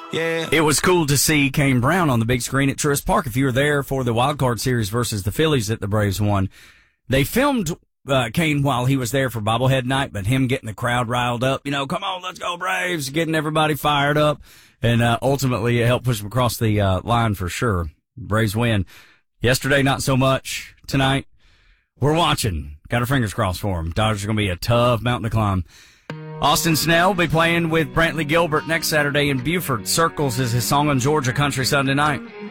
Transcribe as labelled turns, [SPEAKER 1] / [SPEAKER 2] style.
[SPEAKER 1] Yeah.
[SPEAKER 2] It was cool to see Kane Brown on the big screen at Truist Park. If you were there for the wild card series versus the Phillies that the Braves won, they filmed Kane while he was there for bobblehead night, but him getting the crowd riled up, come on, let's go Braves, getting everybody fired up, and ultimately it helped push them across the line for sure. Braves win. Yesterday, not so much. Tonight, we're watching. Got our fingers crossed for them. Dodgers are going to be a tough mountain to climb. Austin Snell will be playing with Brantley Gilbert next Saturday in Buford. Circles is his song on Georgia Country Sunday night.